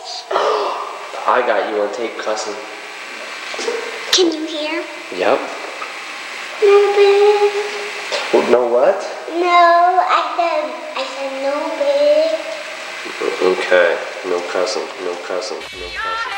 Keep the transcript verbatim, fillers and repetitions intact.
I got you on tape cussing. Can you hear? Yep. No, babe. Well, no what? No, I said, I said no, babe. Okay. No cussing. No cussing. No cussing.